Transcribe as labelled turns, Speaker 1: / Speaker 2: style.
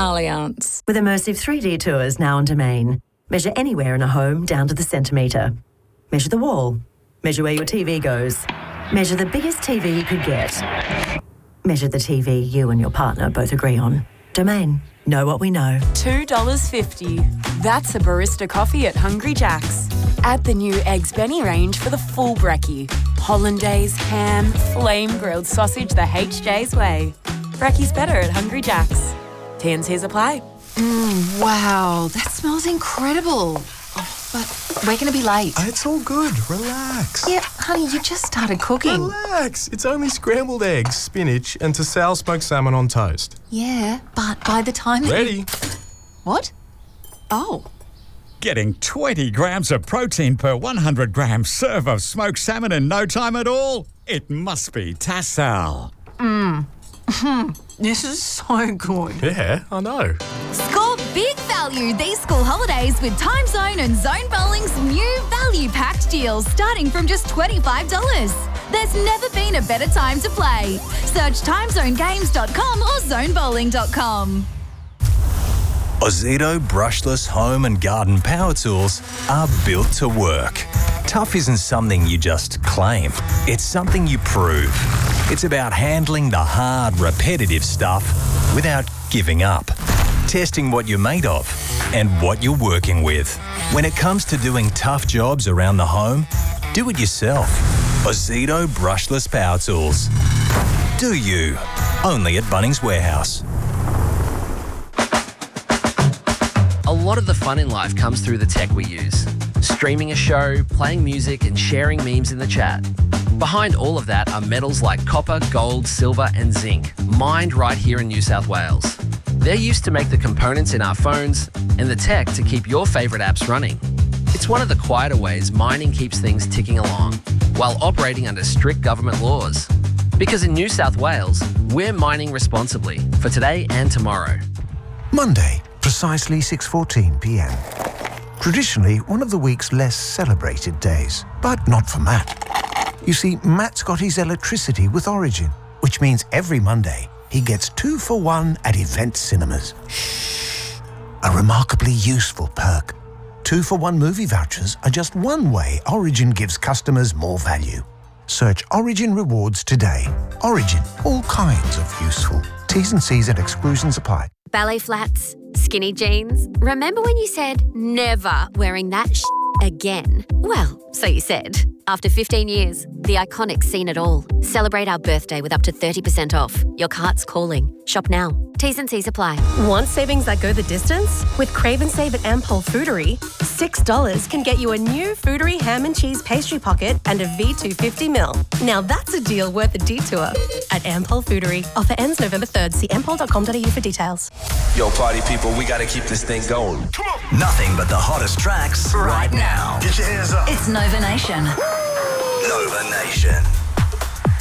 Speaker 1: Allianz.
Speaker 2: With immersive 3D tours now on Domain. Measure anywhere in a home down to the centimetre. Measure the wall. Measure where your TV goes. Measure the biggest TV you could get. Measure the TV you and your partner both agree on. Domain. Know what we know.
Speaker 1: $2.50. That's a barista coffee at Hungry Jack's. Add the new Eggs Benny range for the full brekkie. Hollandaise, ham, flame-grilled sausage the HJ's way. Brekkie's better at Hungry Jack's. T&Cs apply.
Speaker 3: Wow, that smells incredible. Oh, but we're going to be late.
Speaker 4: It's all good. Relax.
Speaker 3: Yeah, honey, you just started cooking.
Speaker 4: Relax. It's only scrambled eggs, spinach, and to Sal smoked salmon on toast.
Speaker 3: Yeah, but by the time
Speaker 4: Ready?
Speaker 3: What? Oh.
Speaker 5: Getting 20 grams of protein per 100 gram serve of smoked salmon in no time at all? It must be Tassal.
Speaker 3: This is so good.
Speaker 4: Yeah, I know.
Speaker 6: Score big value these school holidays with Time Zone and Zone Bowling's new value-packed deals starting from just $25. There's never been a better time to play. Search timezonegames.com or zonebowling.com.
Speaker 7: Ozito brushless home and garden power tools are built to work. Tough isn't something you just claim. It's something you prove. It's about handling the hard, repetitive stuff without giving up. Testing what you're made of and what you're working with. When it comes to doing tough jobs around the home, do it yourself. Ozito brushless power tools. Do you? Only at Bunnings Warehouse.
Speaker 8: A lot of the fun in life comes through the tech we use. Streaming a show, playing music and sharing memes in the chat. Behind all of that are metals like copper, gold, silver and zinc, mined right here in New South Wales. They're used to make the components in our phones and the tech to keep your favourite apps running. It's one of the quieter ways mining keeps things ticking along, while operating under strict government laws. Because in New South Wales, we're mining responsibly for today and tomorrow.
Speaker 9: Monday, precisely 6:14 p.m. Traditionally, one of the week's less celebrated days, but not for Matt. You see, Matt's got his electricity with Origin, which means every Monday he gets 2 for 1 at Event Cinemas. A remarkably useful perk. 2 for 1 movie vouchers are just one way Origin gives customers more value. Search Origin Rewards today. Origin, all kinds of useful. T's and C's and exclusions apply.
Speaker 10: Ballet flats, skinny jeans. Remember when you said never wearing that again? Well, so you said. After 15 years, the Iconic's seen it all. Celebrate our birthday with up to 30% off. Your cart's calling. Shop now. T's and C's apply.
Speaker 11: Want savings that go the distance? With Crave and Save at Ampol Foodery, $6 can get you a new Foodery ham and cheese pastry pocket and a V250ml. Now that's a deal worth a detour. At Ampol Foodery. Offer ends November 3rd. See ampol.com.au for details.
Speaker 12: Yo, party people, we gotta keep this thing going.
Speaker 13: Come on. Nothing but the hottest tracks right now.
Speaker 12: Get your hands up.
Speaker 6: It's Nova Nation.
Speaker 13: Nova Nation.